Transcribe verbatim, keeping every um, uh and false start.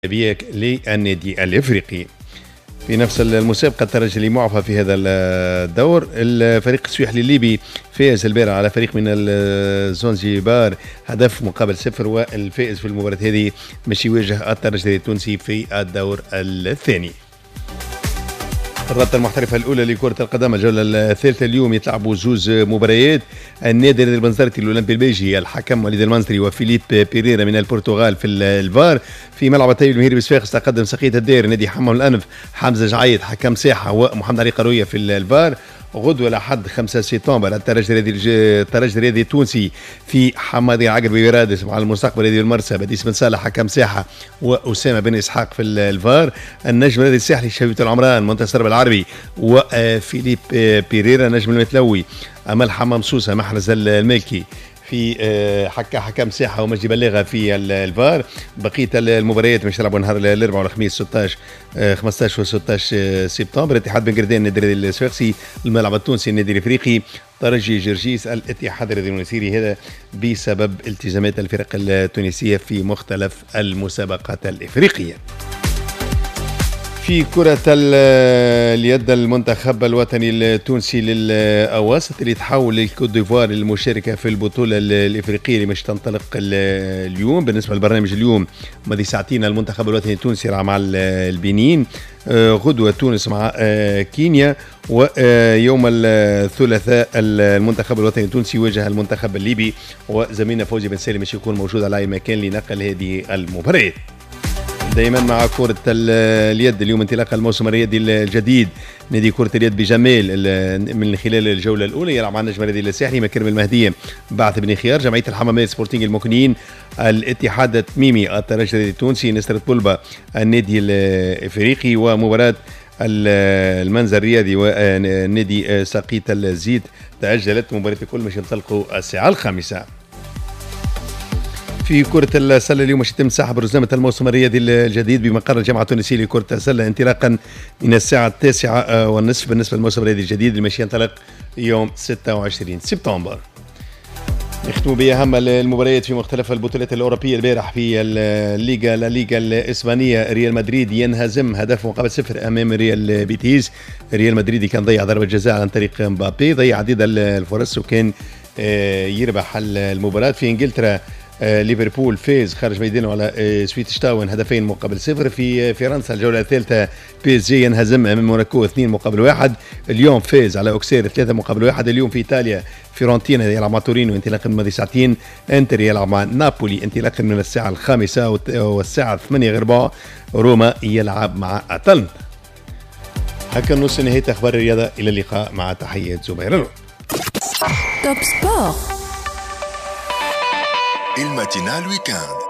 بيك للنادي الافريقي. في نفس المسابقه الترجي اللي معفى في هذا الدور، الفريق السويحلي الليبي فاز البارح على فريق من الزنجبار هدف مقابل صفر، والفائز في المباراه هذه مش يواجه الترجي التونسي في الدور الثاني. الرابطة المحترفة الأولى لكرة القدم الجولة الثالثة اليوم يتلعبوا زوز مباريات. النادي البنزرتي الأولمبي البلجي الحكم وليد المنصري وفيليب بيريرا من البرتغال في الفار. في ملعب الطيب المهيري بصفاقس تقدم سقية الدير نادي حمام الأنف حمزة جعيد حكم ساحة ومحمد علي قروية في الفار. غدوة لحد خمسة سبتمبر الترجي الترجي الرياضي التونسي في حمادي عقربي برادس مع المستقبل الرياضي المرسى بديس بن صالح حكم ساحة وأسامة بن إسحاق في الفار. النجم الرياضي الساحلي شبيبة العمران منتصر بالعربي وفيليب بيريرا نجم المتلوي. أمل حمام سوسة محرز المالكي في حكا حكم ساحه ومجدي بلاغه في الفار. بقيه المباريات مش يلعبوا نهار الاربعاء والخميس ستة عشر خمسة عشر و ستة عشر سبتمبر. اتحاد بن قردان النادي الصفاقسي، الملعب التونسي النادي الافريقي، ترجي جرجيس الاتحاد الرياضي المنسيري، هذا بسبب التزامات الفرق التونسيه في مختلف المسابقات الافريقيه. في كرة اليد المنتخب الوطني التونسي للأواسط اللي تحول للكوت ديفوار للمشاركة في البطولة الإفريقية اللي مش تنطلق اليوم. بالنسبة للبرنامج اليوم ماضي ساعتين المنتخب الوطني التونسي مع البنين، غدوة تونس مع كينيا، ويوم الثلاثاء المنتخب الوطني التونسي يواجه المنتخب الليبي، وزميلنا فوزي بن سالم مش يكون موجود على أي مكان لنقل هذه المباريات. دائما مع كرة اليد اليوم انطلاق الموسم الرياضي الجديد. نادي كرة اليد بجمال من خلال الجولة الأولى يلعب مع النجم الرياضي الساحلي مكرم المهدية بعث بن خيار، جمعية الحمامات سبورتينج المكنين، الاتحاد التميمي الترجي الرياضي التونسي، نصرة بولبا النادي الافريقي، ومباراة المنزل الرياضي ونادي ساقية الزيت تأجلت. مباراة الكل مش ينطلقوا الساعة الخامسة. في كرة السلة اليوم يتم سحب رزنامة الموسم الرياضي الجديد بمقر الجامعة التونسية لكرة السلة انطلاقا من الساعة التاسعة والنصف بالنسبة للموسم الرياضي الجديد اللي ماشي ينطلق يوم ستة وعشرين سبتمبر. نختم بأهم المباريات في مختلف البطولات الأوروبية. البارح في الليغا لا ليغا الإسبانية ريال مدريد ينهزم هدف مقابل صفر أمام ريال بيتيز. ريال مدريد كان ضيع ضربة جزاء عن طريق مبابي، ضيع عديد الفرص وكان يربح المباراة. في إنجلترا ليفربول فاز خارج ميدانه على سويتش تاون هدفين مقابل صفر. في فرنسا الجولة الثالثة بي اس جي ينهزم امام موناكو اثنين مقابل واحد. اليوم فاز على اوكسير ثلاثة مقابل واحد. اليوم في ايطاليا فيورنتينا يلعب مع تورينو انطلاقا من ماضي ساعتين. انتر يلعب مع نابولي انطلاقا من الساعة الخامسة والساعة ثمانية غير ربع. روما يلعب مع اتلانتا. هكا نوصل نهاية اخبار الرياضة، الى اللقاء مع تحيات زبير. توب سبور الماتينال ويكاند.